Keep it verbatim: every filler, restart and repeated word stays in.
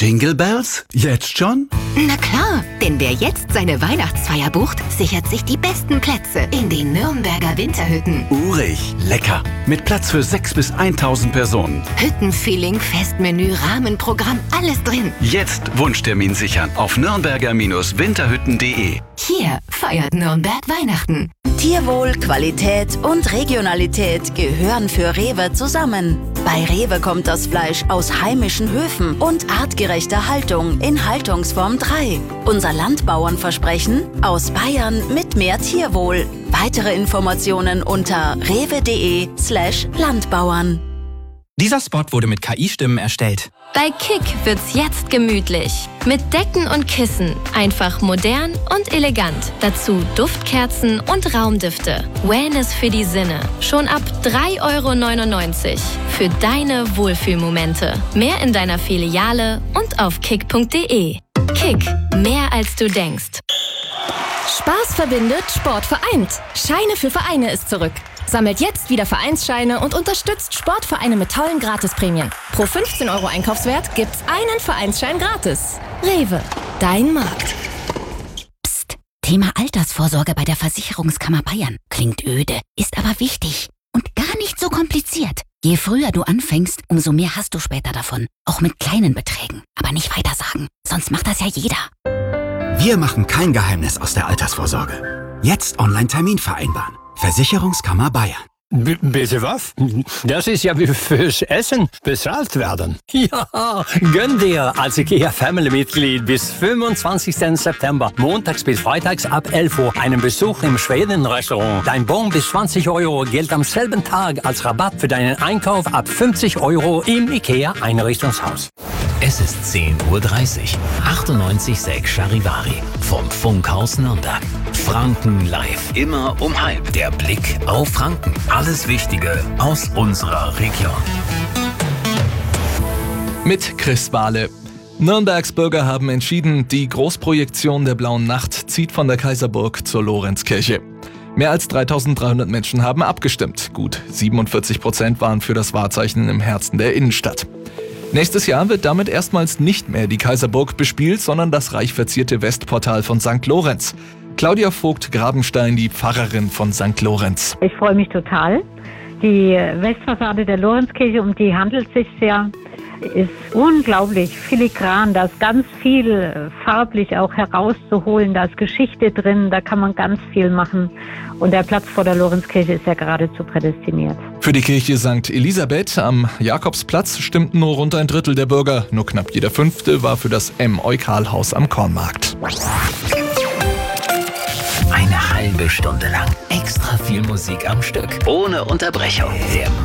Jingle Bells? Jetzt schon? Na klar, denn wer jetzt seine Weihnachtsfeier bucht, sichert sich die besten Plätze in den Nürnberger Winterhütten. Urig, lecker. Mit Platz für sechs bis eintausend Personen. Hüttenfeeling, Festmenü, Rahmenprogramm, alles drin. Jetzt Wunschtermin sichern auf nürnberger Winterhütten punkt de. Hier feiert Nürnberg Weihnachten. Tierwohl, Qualität und Regionalität gehören für Rewe zusammen. Bei Rewe kommt das Fleisch aus heimischen Höfen und artgerechter Haltung in Haltungsform drei. Unser Landbauernversprechen: aus Bayern mit mehr Tierwohl. Weitere Informationen unter rewe.de slash Landbauern. Dieser Spot wurde mit K I-Stimmen erstellt. Bei Kick wird's jetzt gemütlich. Mit Decken und Kissen. Einfach modern und elegant. Dazu Duftkerzen und Raumdüfte. Wellness für die Sinne. Schon ab drei Euro neunundneunzig. Für deine Wohlfühlmomente. Mehr in deiner Filiale und auf kick punkt de. Kick. Mehr als du denkst. Spaß verbindet, Sport vereint. Scheine für Vereine ist zurück. Sammelt jetzt wieder Vereinsscheine und unterstützt Sportvereine mit tollen Gratisprämien. Pro fünfzehn Euro Einkaufswert gibt's einen Vereinsschein gratis. Rewe, dein Markt. Psst, Thema Altersvorsorge bei der Versicherungskammer Bayern. Klingt öde, ist aber wichtig und gar nicht so kompliziert. Je früher du anfängst, umso mehr hast du später davon. Auch mit kleinen Beträgen. Aber nicht weitersagen, sonst macht das ja jeder. Wir machen kein Geheimnis aus der Altersvorsorge. Jetzt Online-Termin vereinbaren. Versicherungskammer Bayern. B- bitte was? Das ist ja wie fürs Essen bezahlt werden. Ja, gönn dir als IKEA-Family-Mitglied bis fünfundzwanzigsten September montags bis freitags ab elf Uhr einen Besuch im Schweden-Restaurant. Dein Bon bis zwanzig Euro gilt am selben Tag als Rabatt für deinen Einkauf ab fünfzig Euro im IKEA-Einrichtungshaus. Es ist zehn Uhr dreißig. achtundneunzig Komma sechs Charivari vom Funkhaus Nürnberg. Franken live. Immer um halb. Der Blick auf Franken. Alles Wichtige aus unserer Region. Mit Chris Bahle. Nürnbergs Bürger haben entschieden, die Großprojektion der Blauen Nacht zieht von der Kaiserburg zur Lorenzkirche. Mehr als dreitausenddreihundert Menschen haben abgestimmt. Gut siebenundvierzig Prozent waren für das Wahrzeichen im Herzen der Innenstadt. Nächstes Jahr wird damit erstmals nicht mehr die Kaiserburg bespielt, sondern das reich verzierte Westportal von Sankt Lorenz. Claudia Vogt-Grabenstein, die Pfarrerin von Sankt Lorenz. Ich freue mich total. Die Westfassade der Lorenzkirche, um die handelt es sich ja, ist unglaublich filigran. Da ist ganz viel farblich auch herauszuholen. Da ist Geschichte drin, da kann man ganz viel machen. Und der Platz vor der Lorenzkirche ist ja geradezu prädestiniert. Für die Kirche Sankt Elisabeth am Jakobsplatz stimmten nur rund ein Drittel der Bürger. Nur knapp jeder Fünfte war für das M-Eukal-Haus am Kornmarkt. Eine halbe Stunde lang extra viel Musik am Stück. Ohne Unterbrechung. Der